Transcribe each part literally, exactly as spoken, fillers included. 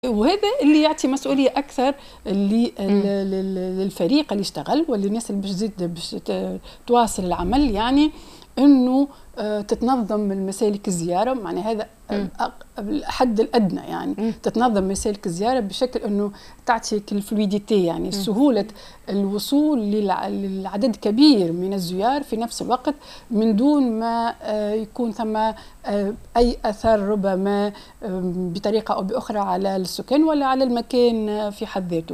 وهذا اللي يعطي مسؤوليه اكثر اللي للفريق اللي اشتغل والناس اللي باش تزيد باش تواصل العمل، يعني انه تتنظم المسالك الزياره، معنى هذا الحد الادنى، يعني مم. تتنظم مسالك الزياره بشكل انه تعطيك الفلويديتي، يعني مم. سهوله الوصول للعدد كبير من الزيار في نفس الوقت من دون ما يكون ثم اي اثر ربما بطريقه او باخرى على السكان ولا على المكان في حد ذاته.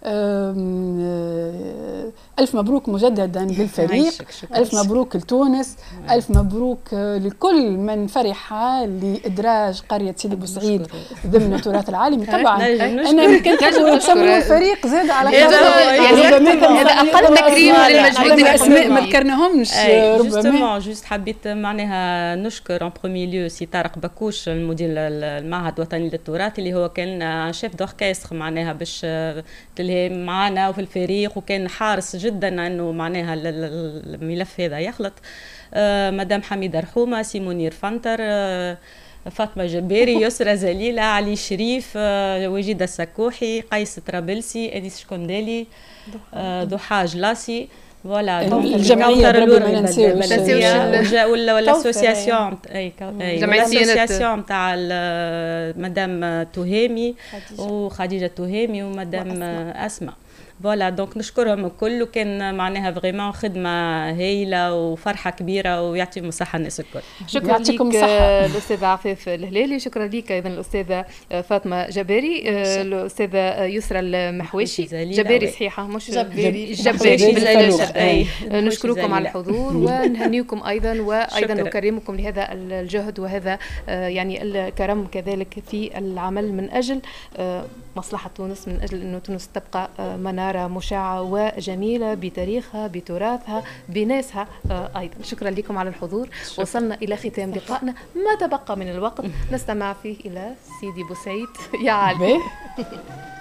الف مبروك مجددا للفريق، الف مبروك لتونس، الف مبروك لكل من فرح لادراج قريه سيدي بوسعيد ضمن التراث العالمي. طبعا انا يمكن تسموا فريق زاد على هذا اقل تكريم للمجهود الاسماء ما ذكرناهمش. ربما جوست حبيت معناها نشكر ان برومي ليو سي طارق بكوش المدير المعهد الوطني للتراث اللي هو كان شيف دوركستر معناها باش تلهي معنا وفي الفريق، وكان حارس جدا انه معناها الملف هذا يخلط. آه مدام حميده رحومه، سي منير فنتر، آه فاطمه جباري، يسرى زليله، علي شريف، آه وجيده السكوحي، قيس طرابلسي، انيس شكندالي، آه ضحى جلاسي، فوالا الجمعيه ما ننساوش ولا الاسوسياسيون اي الاسوسياسيون تاع مدام تهامي وخديجه تهامي ومدام اسماء. فوالا دونك نشكرهم الكل، وكان معناها فريمون خدمه هايله وفرحه كبيره، ويعطيهم الصحه الناس الكل. شكرا لك الاستاذه عفاف الهلالي، شكرا لك ايضا الاستاذه فاطمه جباري، الاستاذه يسرى المحواشي جباري صحيحه مش جباري جباري. نشكركم على الحضور ونهنيكم ايضا، وايضا نكرمكم لهذا الجهد وهذا يعني الكرم كذلك في العمل من اجل مصلحه تونس، من اجل انه تونس تبقى منارة مشعة وجميلة بتاريخها بتراثها بناسها أيضا. شكرا لكم على الحضور. شكرا. وصلنا إلى ختام لقائنا، ما تبقى من الوقت نستمع فيه إلى سيدي بوسعيد يا علي.